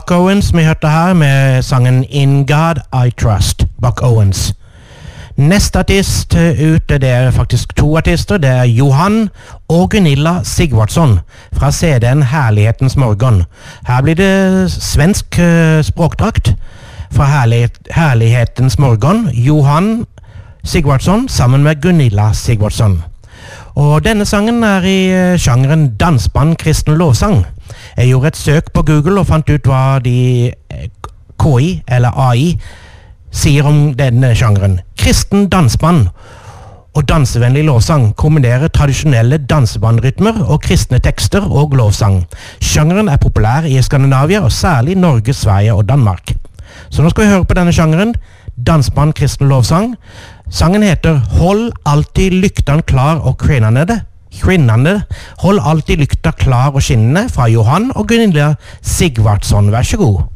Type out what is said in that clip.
Buck Owens vi hørte her med sangen In God I Trust, Buck Owens. Neste artist ut, det faktisk 2 artister, det Johan og Gunilla Sigvardsson fra CD-en Herlighetens Morgon. Her blir det svensk språkdrakt fra Herlighetens Morgon, Johan Sigvardsson sammen med Gunilla Sigvardsson. Og denne sangen i sjangeren dansband kristen lovsang. Jeg gjorde et søk på Google og fant ut hva de KI eller AI sier om denne sjangeren. Kristen dansband og dansevennlig lovsang kombinerer tradisjonelle dansebandrytmer og kristne tekster og lovsang. Sjangeren populær i Skandinavia og særlig Norge, Sverige og Danmark. Så nå skal vi høre på denne sjangeren, dansband kristen lovsang. Sangen heter Hold alltid lyktan klar og skinnende. Hold alltid lykta klar og skinnende fra Johan og Gunilla Sigvardsson. Vær så god.